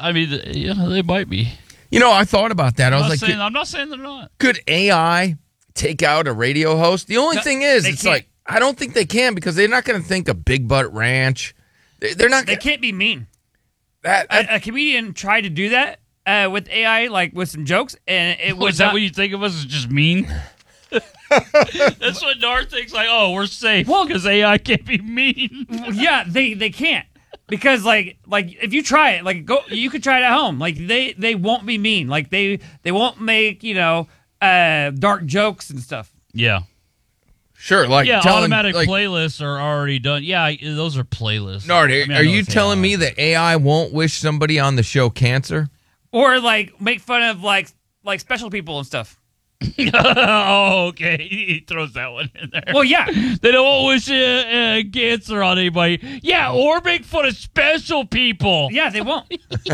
I mean, they might be. I thought about that. I'm not saying they're not. Could AI take out a radio host? The only thing is, it's can't. like, I don't think they can because they're not going to think of Big Butt Ranch. They're not. They can't be mean. That A comedian tried to do that with AI, like with some jokes, and it was. Is that what you think of us as just mean? That's what Dar thinks. Like, oh, we're safe because AI can't be mean. Yeah, they can't because like if you try it, you could try it at home. Like they won't be mean. Like they won't make dark jokes and stuff. Yeah. Sure, automatic playlists are already done. Yeah, those are playlists. Nardi, are you telling me that AI won't wish somebody on the show cancer? Or make fun of like special people and stuff. Oh, okay. He throws that one in there. Well, yeah. They don't wish cancer on anybody. Yeah, or make fun of special people. Yeah, they won't.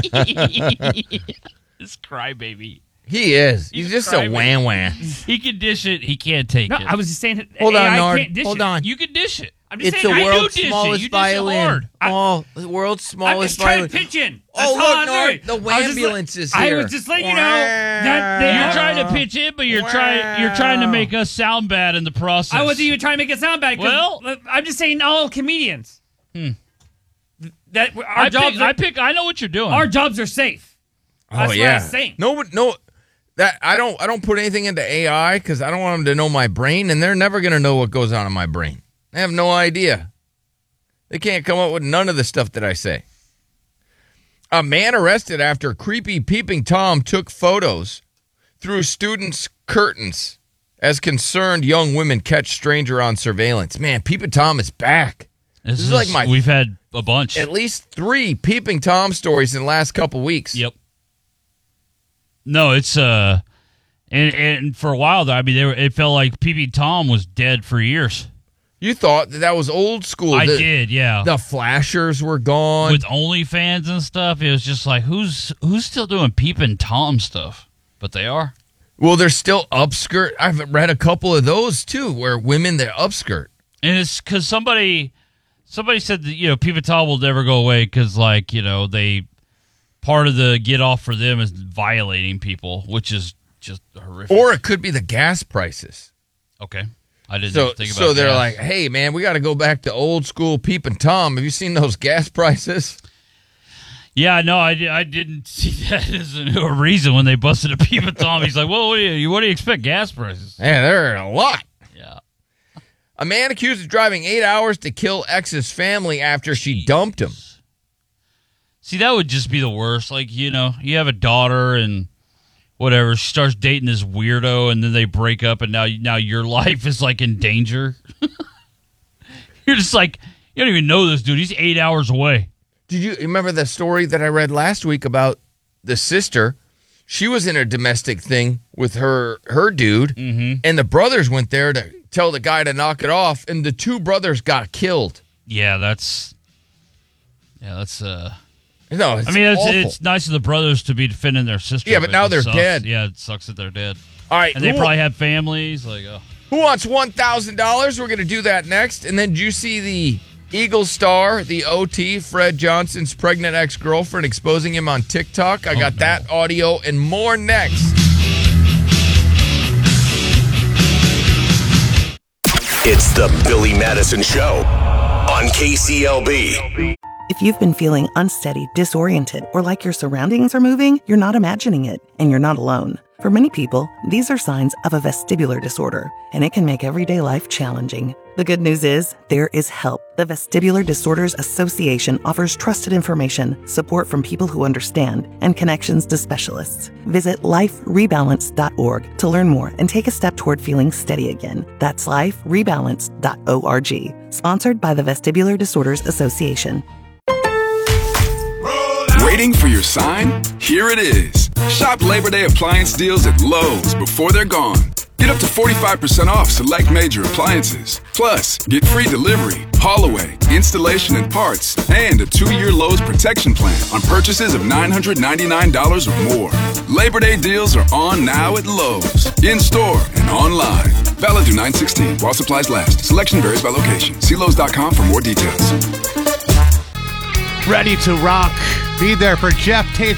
This crybaby. He is. He's just a wham. He can dish it. He can't take it. I was just saying. Hold on, AI Nard. can't dish Hold it. on. You can dish it. I'm just It's saying. the I do world's dish smallest You dish it violin. hard. The world's I'm smallest just trying violin. to pitch in. That's Oh, all look, I'm Nard, doing. the ambulance is I here. was just letting you know that they You're trying to pitch in, but you're trying to make us sound bad in the process. I wasn't even trying to make it sound bad. Well, I'm just saying all comedians. That our I jobs. I know what you're doing. Our jobs are safe. That's what I'm saying. No. That I don't put anything into AI because I don't want them to know my brain, and they're never going to know what goes on in my brain. They have no idea. They can't come up with none of the stuff that I say. A man arrested after creepy peeping Tom took photos through students' curtains as concerned young women catch stranger on surveillance. Man, peeping Tom is back. This is like we've had a bunch. At least 3 peeping Tom stories in the last couple weeks. Yep. No, it's and for a while though, I mean, it felt like Peeping Tom was dead for years. You thought that was old school. I did, yeah. The flashers were gone with OnlyFans and stuff. It was just like who's still doing Peeping Tom stuff? But they are. Well, they're still upskirt. I've read a couple of those too, where women they're upskirt, and it's because somebody said that Peeping Tom will never go away because they. Part of the get off for them is violating people, which is just horrific. Or it could be the gas prices. Okay. I didn't think about that. So they're like, hey, man, we got to go back to old school Peeping Tom. Have you seen those gas prices? Yeah, no, I didn't see that as a reason when they busted a Peeping Tom. He's like, well, what do you expect gas prices? Yeah, they're a lot. Yeah. A man accused of driving 8 hours to kill ex's family after she dumped him. See, that would just be the worst. Like, you have a daughter and whatever. She starts dating this weirdo, and then they break up, and now your life is, like, in danger. You're just like, you don't even know this dude. He's 8 hours away. Did you remember the story that I read last week about the sister? She was in a domestic thing with her dude, and the brothers went there to tell the guy to knock it off, and the 2 brothers got killed. Yeah, that's No, it's nice of the brothers to be defending their sister. Yeah, but now they're dead. Yeah, it sucks that they're dead. All right. And they probably have families. Who wants $1,000? We're going to do that next. And then did you see the Eagles star, the OT, Fred Johnson's pregnant ex-girlfriend exposing him on TikTok? I got that audio and more next. It's the Billy Madison Show on KCLB. If you've been feeling unsteady, disoriented, or like your surroundings are moving, you're not imagining it, and you're not alone. For many people, these are signs of a vestibular disorder, and it can make everyday life challenging. The good news is, there is help. The Vestibular Disorders Association offers trusted information, support from people who understand, and connections to specialists. Visit liferebalance.org to learn more and take a step toward feeling steady again. That's liferebalance.org. Sponsored by the Vestibular Disorders Association. Waiting for your sign? Here it is. Shop Labor Day appliance deals at Lowe's before they're gone. Get up to 45% off select major appliances. Plus, get free delivery, haul away, installation and parts, and a 2-year Lowe's protection plan on purchases of $999 or more. Labor Day deals are on now at Lowe's, in-store and online. Valid through 9/16 while supplies last. Selection varies by location. See Lowe's.com for more details. Ready to rock. Be there for Jeff Tate.